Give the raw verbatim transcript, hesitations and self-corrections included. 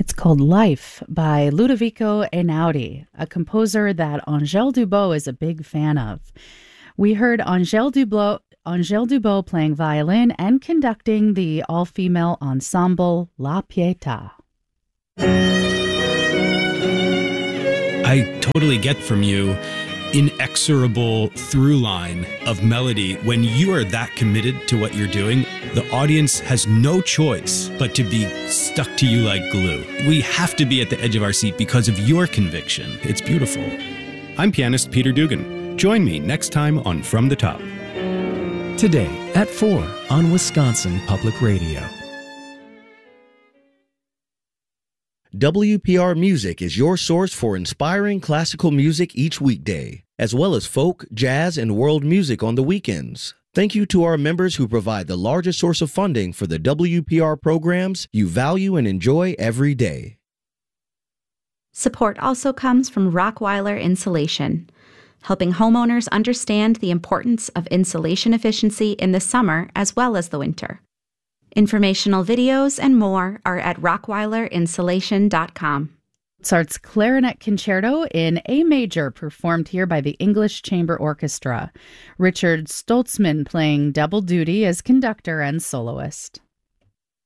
It's called Life by Ludovico Einaudi, a composer that Angèle Dubot is a big fan of. We heard Angèle Dubot, Angèle Dubot playing violin and conducting the all-female ensemble La Pietà. I totally get from you inexorable through line of melody. When you are that committed to what you're doing, the audience has no choice but to be stuck to you like glue. We have to be at the edge of our seat because of your conviction. It's beautiful. I'm pianist Peter Dugan. Join me next time on From the Top. Today at four on Wisconsin Public Radio. W P R Music is your source for inspiring classical music each weekday, as well as folk, jazz, and world music on the weekends. Thank you to our members who provide the largest source of funding for the W P R programs you value and enjoy every day. Support also comes from Rockweiler Insulation, helping homeowners understand the importance of insulation efficiency in the summer as well as the winter. Informational videos and more are at rockweiler insulation dot com. Mozart's Clarinet Concerto in A major, performed here by the English Chamber Orchestra. Richard Stoltzman playing double duty as conductor and soloist.